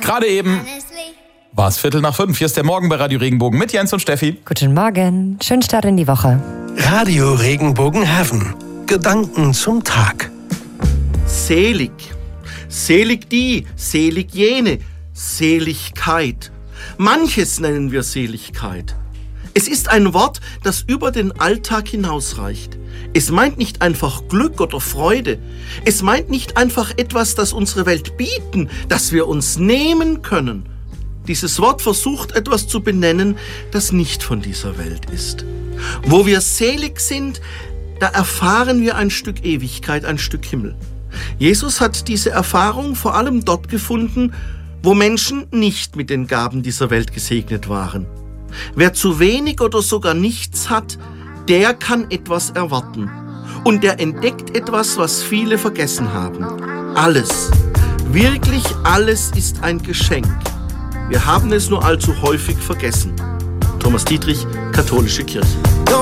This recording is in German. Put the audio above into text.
Gerade eben war es 4:45. Hier ist der Morgen bei Radio Regenbogen mit Jens und Steffi. Guten Morgen, schönen Start in die Woche. Radio Regenbogen Heaven. Gedanken zum Tag. Selig. Selig die, selig jene. Seligkeit. Manches nennen wir Seligkeit. Es ist ein Wort, das über den Alltag hinausreicht. Es meint nicht einfach Glück oder Freude. Es meint nicht einfach etwas, das unsere Welt bieten, das wir uns nehmen können. Dieses Wort versucht etwas zu benennen, das nicht von dieser Welt ist. Wo wir selig sind, da erfahren wir ein Stück Ewigkeit, ein Stück Himmel. Jesus hat diese Erfahrung vor allem dort gefunden, wo Menschen nicht mit den Gaben dieser Welt gesegnet waren. Wer zu wenig oder sogar nichts hat, der kann etwas erwarten. Und der entdeckt etwas, was viele vergessen haben. Alles, wirklich alles ist ein Geschenk. Wir haben es nur allzu häufig vergessen. Thomas Dietrich, Katholische Kirche.